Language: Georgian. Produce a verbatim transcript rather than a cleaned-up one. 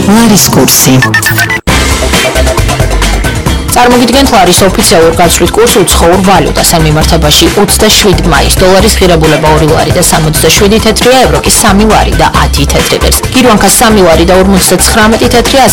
ლარის კურსი. წარმოგიდგენთ ლარის ოფიციალურ გაცვლით კურსს უცხოურ ვალუტას ან მიმართებაში ოცდაშვიდი მაის დოლარის ღირებულება ორი ლარი და სამოცდაშვიდი თეთრია, ევრო კი სამი ლარი და ათი თეთრი ღირს. გირვანქა სამი ლარი და ორმოცდათხრამეტი თეთრია,